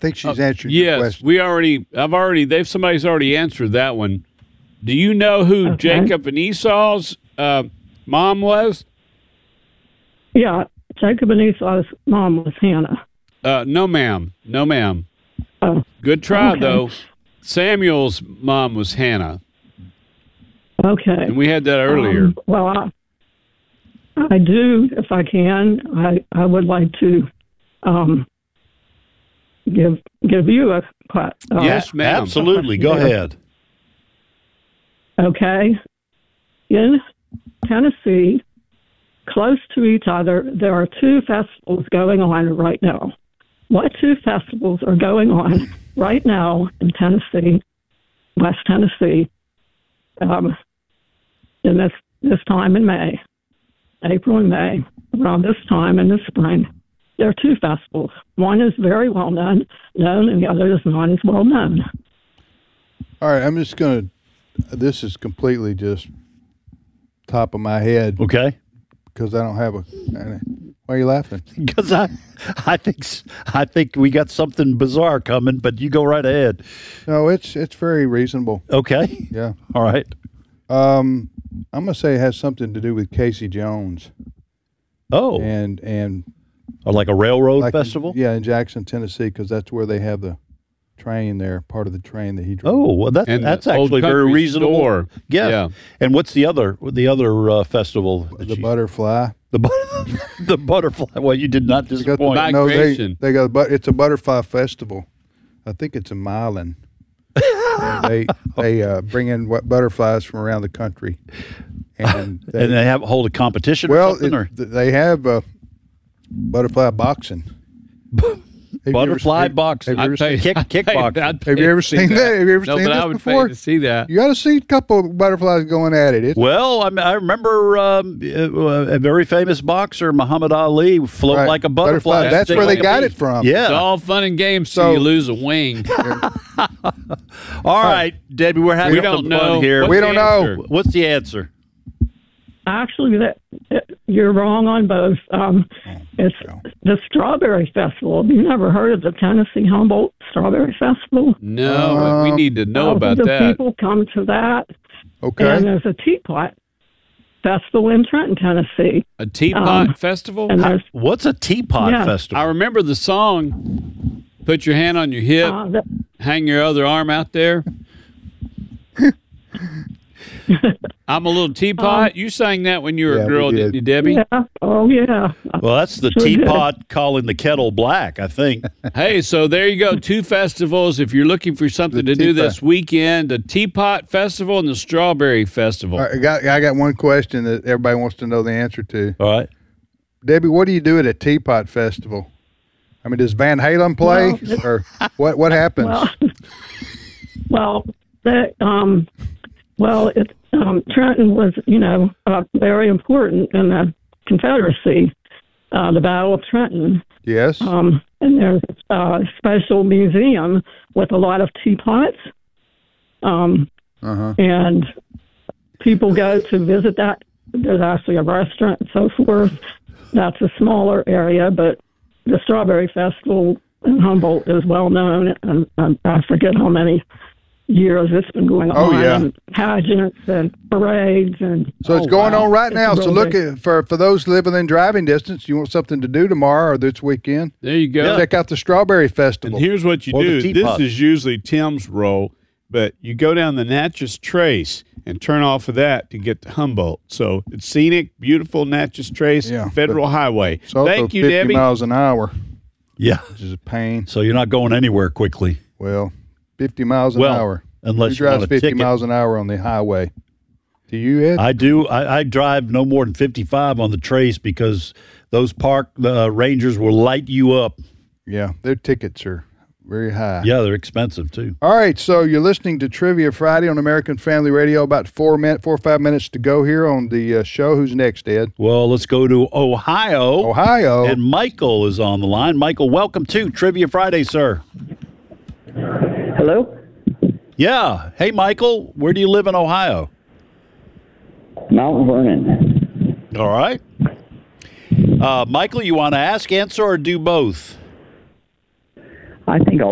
think she's answered your question. Yes, somebody's already answered that one. Do you know who Jacob and Esau's mom was? Yeah, Jacob and Esau's mom was Hannah. No, ma'am. Oh, Good try, okay. though. Samuel's mom was Hannah, Okay. and we had that earlier. Well, I do, if I can. I would like to give you a question. Yes, ma'am. Absolutely. Go ahead. Okay. In Tennessee, close to each other, there are two festivals going on right now. What two festivals are going on right now in Tennessee, West Tennessee, in this time in May, April and May, around this time in the spring? There are two festivals. One is very well known, and the other is not as well known. All right, I'm just going to, this is completely just top of my head. Okay. Because I don't have why are you laughing? Because I think we got something bizarre coming, but you go right ahead. No, it's very reasonable. Okay. Yeah. All right. I'm gonna say it has something to do with Casey Jones. Oh. And or like a railroad festival? In Jackson, Tennessee, because that's where they have the train there, part of the train that he drove. Oh, well, that's actually very reasonable. Store. Yeah. And what's the other festival? The Butterfly. The Butterfly. Well, you did not disappoint. They got it's a butterfly festival. I think it's in Milan. they bring in butterflies from around the country, and they hold a competition. Well, or something, they have butterfly boxing. Butterfly boxing. Kickboxing. Have you ever seen that? Have you ever seen this I would before? pay to see that. You got to see a couple of butterflies going at it. I remember a very famous boxer, Muhammad Ali, float like a butterfly. That's where they got it from. Yeah. It's all fun and games till you lose a wing. All right, Debbie, we're having some fun here. We don't know. What's the answer? Actually, you're wrong on both. It's the Strawberry Festival. Have you never heard of the Tennessee Humboldt Strawberry Festival? No, we need to know about that. People come to that. Okay. And there's a Teapot Festival in Trenton, Tennessee. A Teapot Festival? What's a Teapot Festival? I remember the song, Put Your Hand on Your Hip, Hang Your Other Arm Out There. I'm a little teapot. You sang that when you were a girl, didn't you, Debbie? Yeah. Oh, yeah. Well, that's the teapot calling the kettle black, I think. Hey, so there you go. Two festivals. If you're looking for something to do this weekend, the Teapot Festival and the Strawberry Festival. All right, I got one question that everybody wants to know the answer to. All right. Debbie, what do you do at a Teapot Festival? I mean, does Van Halen play? Or what happens? Trenton was, very important in the Confederacy, the Battle of Trenton. Yes. And there's a special museum with a lot of teapots. And people go to visit that. There's actually a restaurant and so forth. That's a smaller area, but the Strawberry Festival in Humboldt is well known, and I forget how many years it's been going on. Oh, yeah. And pageants and parades. So it's going on right now. So look for those living in driving distance, you want something to do tomorrow or this weekend. There you go. Check out the Strawberry Festival. And here's what you do. This is usually Tim's role, but you go down the Natchez Trace and turn off of that to get to Humboldt. So it's scenic, beautiful Natchez Trace, Federal Highway. So Thank you, 50 Debbie. miles an hour. Yeah. Which is a pain. So you're not going anywhere quickly. Well, 50 miles an hour. Unless you drive 50 ticket. miles an hour on the highway. Do you, Ed? I do. I drive no more than 55 on the Trace because those park rangers will light you up. Yeah, their tickets are very high. Yeah, they're expensive too. All right, so you're listening to Trivia Friday on American Family Radio. About 4 or 5 minutes to go here on the show. Who's next, Ed? Well, let's go to Ohio. Ohio. And Michael is on the line. Michael, welcome to Trivia Friday, sir. Hello? Yeah. Hey, Michael, where do you live in Ohio? Mount Vernon. All right. Michael, you want to ask, answer, or do both? I think I'll